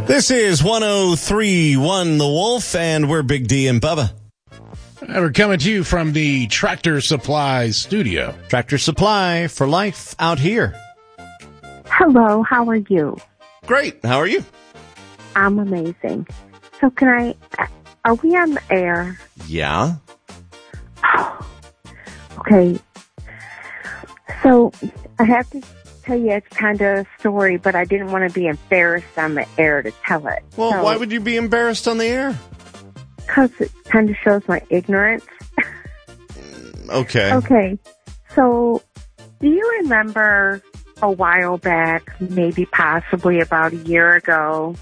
This is 103.1 The Wolf, and we're Big D and Bubba. We're coming to you from the Tractor Supply studio. Tractor Supply for life out here. Hello, how are you? Great. How are you? I'm amazing. So are we on the air? Yeah. Okay. So I have to tell you it's kind of a story, but I didn't want to be embarrassed on the air to tell it. Well, why would you be embarrassed on the air? Because it kind of shows my ignorance. Okay. Okay. So do you remember a while back, maybe possibly about a year ago,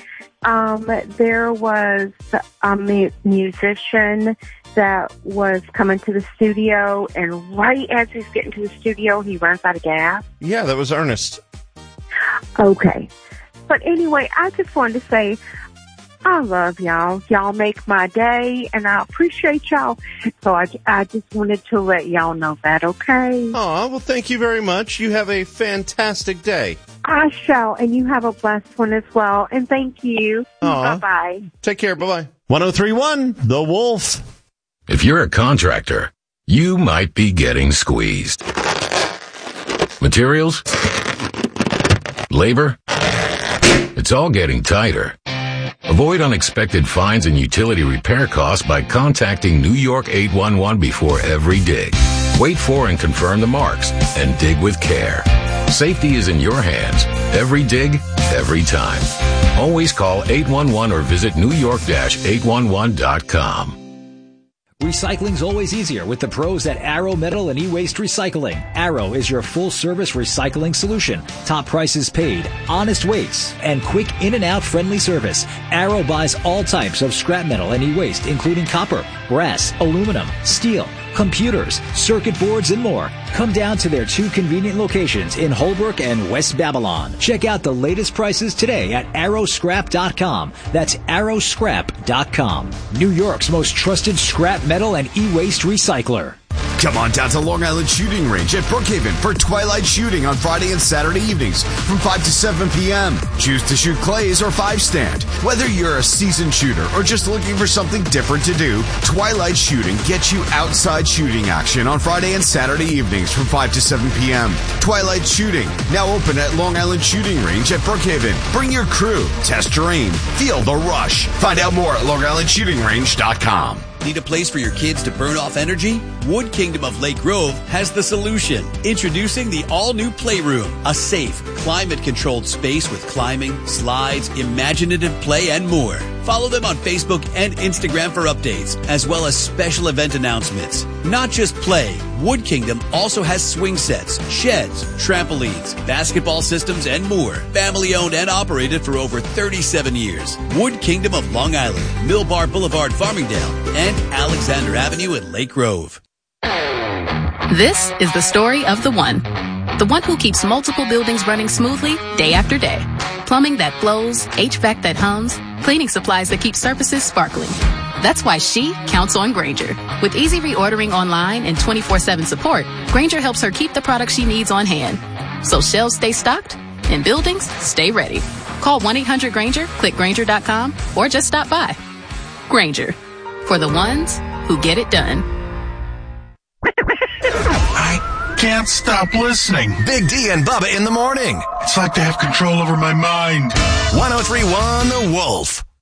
there was a musician that was coming to the studio, and right as he's getting to the studio, he runs out of gas? Yeah, that was Ernest. Okay. But anyway, I just wanted to say, I love y'all. Y'all make my day, and I appreciate y'all. So I just wanted to let y'all know that, okay? Aw, well, thank you very much. You have a fantastic day. I shall, and you have a blessed one as well. And thank you. Aw. Bye-bye. Take care. Bye-bye. 103.1 The Wolf. If you're a contractor, you might be getting squeezed. Materials? Labor? It's all getting tighter. Avoid unexpected fines and utility repair costs by contacting New York 811 before every dig. Wait for and confirm the marks, and dig with care. Safety is in your hands. Every dig, every time. Always call 811 or visit newyork-811.com. Recycling's always easier with the pros at Arrow Metal and E-Waste Recycling. Arrow is your full-service recycling solution. Top prices paid, honest weights, and quick in-and-out friendly service. Arrow buys all types of scrap metal and e-waste, including copper, brass, aluminum, steel, computers, circuit boards, and more. Come down to their 2 convenient locations in Holbrook and West Babylon. Check out the latest prices today at arrowscrap.com. That's arrowscrap.com. New York's most trusted scrap metal and e-waste recycler. Come on down to Long Island Shooting Range at Brookhaven for twilight shooting on Friday and Saturday evenings from 5 to 7 p.m. Choose to shoot clays or 5-stand. Whether you're a seasoned shooter or just looking for something different to do, twilight shooting gets you outside shooting action on Friday and Saturday evenings from 5 to 7 p.m. Twilight Shooting, now open at Long Island Shooting Range at Brookhaven. Bring your crew, test terrain, feel the rush. Find out more at LongIslandShootingRange.com. Need a place for your kids to burn off energy? Wood Kingdom of Lake Grove has the solution. Introducing the all-new Playroom, a safe, climate-controlled space with climbing, slides, imaginative play, and more. Follow them on Facebook and Instagram for updates, as well as special event announcements. Not just play, Wood Kingdom also has swing sets, sheds, trampolines, basketball systems, and more. Family owned and operated for over 37 years. Wood Kingdom of Long Island, Millbar Boulevard, Farmingdale, and Alexander Avenue in Lake Grove. This is the story of the one who keeps multiple buildings running smoothly day after day. Plumbing that flows, HVAC that hums, cleaning supplies that keep surfaces sparkling. That's why she counts on Grainger. With easy reordering online and 24/7 support, Grainger helps her keep the products she needs on hand. So shelves stay stocked and buildings stay ready. Call 1-800-GRAINGER, click Grainger.com, or just stop by. Grainger, for the ones who get it done. I can't stop listening. Big D and Bubba in the morning. It's like they have control over my mind. 103.1 The Wolf.